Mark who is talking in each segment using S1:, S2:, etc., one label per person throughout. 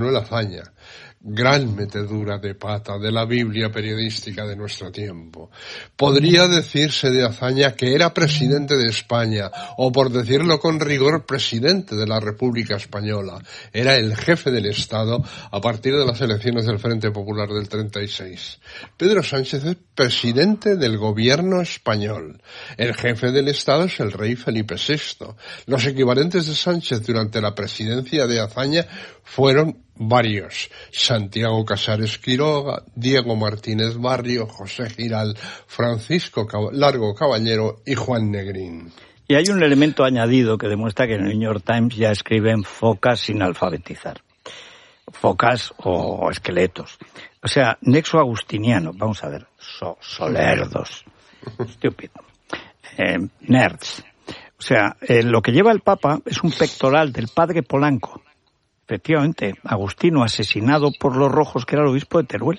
S1: Manuel Azaña, gran metedura de pata de la Biblia periodística de nuestro tiempo. Podría decirse de Azaña que era presidente de España, o por decirlo con rigor, presidente de la República Española. Era el jefe del Estado a partir de las elecciones del Frente Popular del 36. Pedro Sánchez es presidente del gobierno español. El jefe del Estado es el rey Felipe VI. Los equivalentes de Sánchez durante la presidencia de Azaña fueron varios: Santiago Casares Quiroga, Diego Martínez Barrio, José Giral, Francisco Largo Caballero y Juan Negrín.
S2: Y hay un elemento añadido que demuestra que en el New York Times ya escriben focas sin alfabetizar. Focas o esqueletos. O sea, nexo agustiniano. Vamos a ver. Solerdos. Stupid. Nerds. O sea, lo que lleva el Papa es un pectoral del padre Polanco. Efectivamente, Agustino, asesinado por los rojos, que era el obispo de Teruel.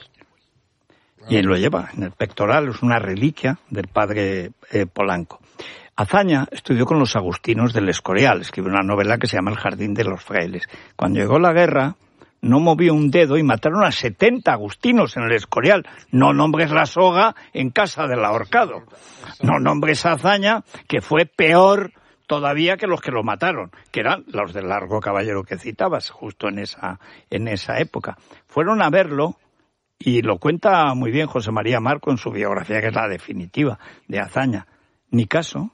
S2: Y él lo lleva en el pectoral, es una reliquia del padre Polanco. Azaña estudió con los agustinos del Escorial, escribió una novela que se llama El jardín de los frailes. Cuando llegó la guerra, no movió un dedo y mataron a 70 agustinos en el Escorial. No nombres la soga en casa del ahorcado. No nombres a Azaña, que fue peor todavía que los que lo mataron, que eran los del Largo Caballero que citabas, justo en esa época. Fueron a verlo, y lo cuenta muy bien José María Marco en su biografía, que es la definitiva de Azaña. Ni caso.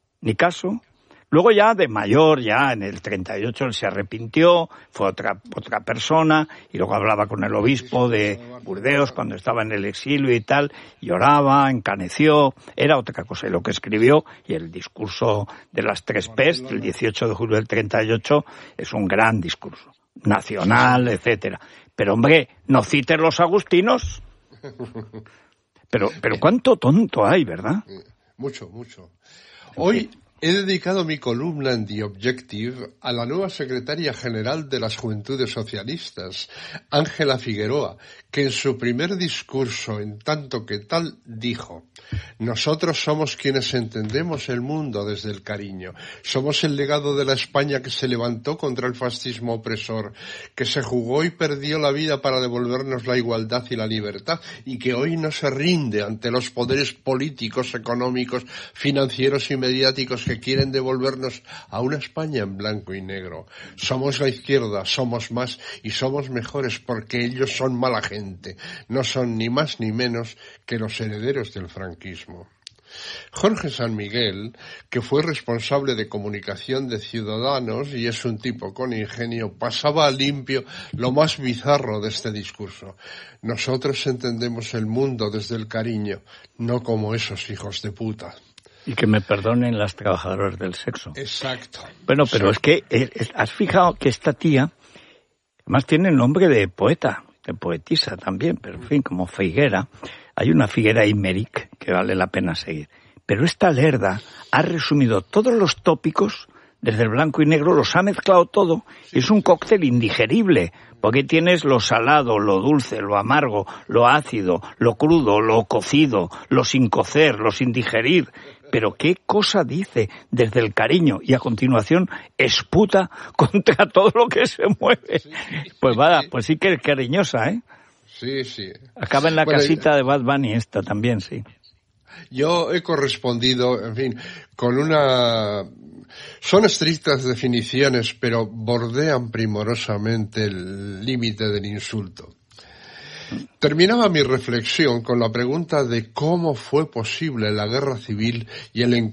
S2: Luego ya de mayor, ya en el 38, él se arrepintió, fue otra persona, y luego hablaba con el obispo de Burdeos cuando estaba en el exilio y tal, lloraba, encaneció, era otra cosa. Y lo que escribió, y el discurso de las 3 P's, del 18 de julio del 38, es un gran discurso, nacional, etcétera. Pero hombre, no cites los agustinos. Pero cuánto tonto hay, ¿verdad?
S1: Mucho. Hoy he dedicado mi columna en The Objective a la nueva secretaria general de las Juventudes Socialistas, Ángela Figueroa, que en su primer discurso, en tanto que tal, dijo: nosotros somos quienes entendemos el mundo desde el cariño. Somos el legado de la España que se levantó contra el fascismo opresor, que se jugó y perdió la vida para devolvernos la igualdad y la libertad, y que hoy no se rinde ante los poderes políticos, económicos, financieros y mediáticos que quieren devolvernos a una España en blanco y negro. Somos la izquierda, somos más y somos mejores porque ellos son mala gente. No son ni más ni menos que los herederos del franquismo. Jorge San Miguel, que fue responsable de comunicación de Ciudadanos y es un tipo con ingenio, pasaba a limpio lo más bizarro de este discurso. Nosotros entendemos el mundo desde el cariño, no como esos hijos de puta.
S2: Y que me perdonen las trabajadoras del sexo.
S1: Exacto.
S2: Bueno, pero es que has fijado que esta tía, además tiene nombre de poeta, de poetisa también, pero en fin, como Figuera. Hay una Figuera Imeric que vale la pena seguir. Pero esta lerda ha resumido todos los tópicos desde el blanco y negro, los ha mezclado todo. Es un cóctel indigerible, porque tienes lo salado, lo dulce, lo amargo, lo ácido, lo crudo, lo cocido, lo sin cocer, lo sin digerir. Pero qué cosa dice desde el cariño, y a continuación esputa contra todo lo que se mueve. Pues vaya, pues sí que es cariñosa, ¿eh?
S1: Sí.
S2: Acaba en la casita de Bad Bunny esta también, sí.
S1: Yo he correspondido, en fin, con una... Son estrictas definiciones, pero bordean primorosamente el límite del insulto. Terminaba mi reflexión con la pregunta de cómo fue posible la guerra civil y el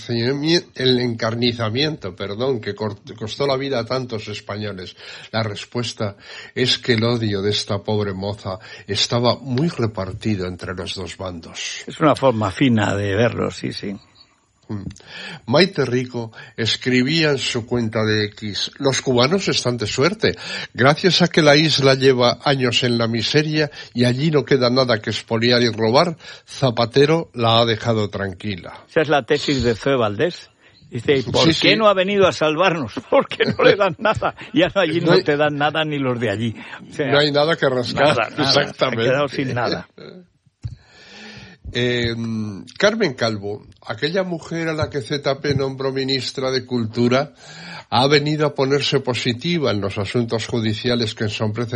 S1: encarnizamiento, que costó la vida a tantos españoles. La respuesta es que el odio de esta pobre moza estaba muy repartido entre los dos bandos.
S2: Es una forma fina de verlo, sí.
S1: Maite Rico escribía en su cuenta de X: los cubanos están de suerte, gracias a que la isla lleva años en la miseria y allí no queda nada que expoliar y robar, Zapatero la ha dejado tranquila.
S2: Esa es la tesis de Zoe Valdés. Dice, ¿por qué no ha venido a salvarnos? Porque no le dan nada. Ya allí no te dan nada ni los de allí. O sea,
S1: no hay nada que rascar.
S2: Nada.
S1: Exactamente.
S2: Se ha quedado sin nada.
S1: Carmen Calvo, aquella mujer a la que ZP nombró ministra de Cultura, ha venido a ponerse positiva en los asuntos judiciales que son